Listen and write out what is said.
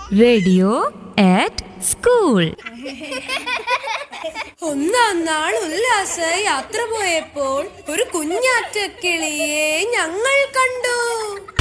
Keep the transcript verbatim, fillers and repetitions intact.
Radio ആറ്റ് school. ഒന്നാം നാൾ ഉല്ലാസ യാത്ര പോയപ്പോൾ ഒരു കുഞ്ഞാറ്റക്കിളിയെ ഞങ്ങൾ കണ്ടു.